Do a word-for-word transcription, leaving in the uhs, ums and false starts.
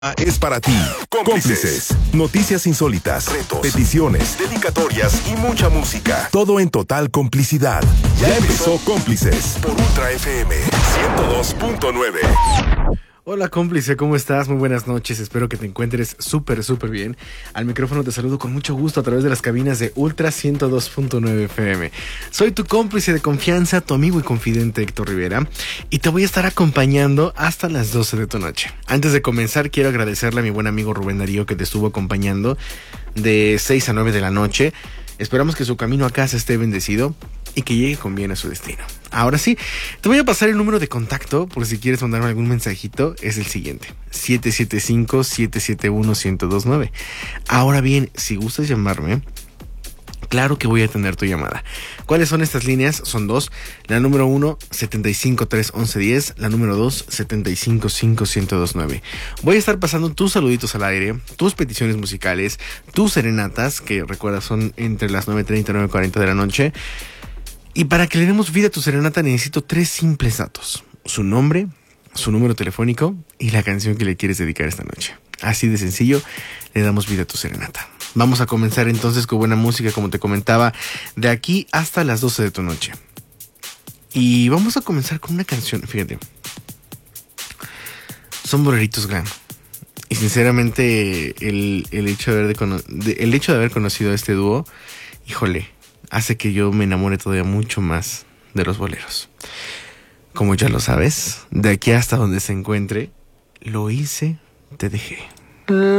Es para ti. Cómplices. Noticias insólitas, retos, peticiones, dedicatorias y mucha música. Todo en total complicidad. Ya empezó Cómplices por Ultra F M ciento dos punto nueve. Hola cómplice, ¿cómo estás? Muy buenas noches, espero que te encuentres súper, súper bien. Al micrófono te saludo con mucho gusto a través de las cabinas de Ultra ciento dos punto nueve F M. Soy tu cómplice de confianza, tu amigo y confidente Héctor Rivera, y te voy a estar acompañando hasta las doce de tu noche. Antes de comenzar, quiero agradecerle a mi buen amigo Rubén Darío que te estuvo acompañando de seis a nueve de la noche. Esperamos que su camino a casa esté bendecido y que llegue con bien a su destino. Ahora sí, te voy a pasar el número de contacto por si quieres mandarme algún mensajito. Es el siguiente: siete siete cinco, siete siete uno, uno cero dos nueve. Ahora bien, si gustas llamarme, claro que voy a tener tu llamada. ¿Cuáles son estas líneas? Son dos. La número uno, setenta y cinco, tres, once, diez. La número dos, setenta y cinco, cinco, ciento dos nueve. Voy a estar pasando tus saluditos al aire, tus peticiones musicales, tus serenatas, que recuerda son entre las nueve treinta y nueve cuarenta de la noche. Y para que le demos vida a tu serenata necesito tres simples datos: su nombre, su número telefónico y la canción que le quieres dedicar esta noche. Así de sencillo, le damos vida a tu serenata. Vamos a comenzar entonces con buena música, como te comentaba, de aquí hasta las doce de tu noche. Y vamos a comenzar con una canción, fíjate. Son Boleritos Glam. Y sinceramente, el, el, hecho de haber de cono- de, el hecho de haber conocido a este dúo, híjole, hace que yo me enamore todavía mucho más de los boleros. Como ya lo sabes, de aquí hasta donde se encuentre, lo hice, te dejé.